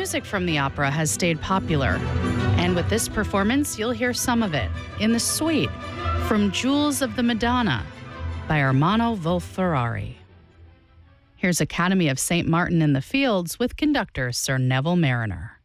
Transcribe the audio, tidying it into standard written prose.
music from the opera has stayed popular. And with this performance, you'll hear some of it in the suite from Jewels of the Madonna by Ermanno Volferrari. Here's Academy of St. Martin in the Fields with conductor Sir Neville Mariner.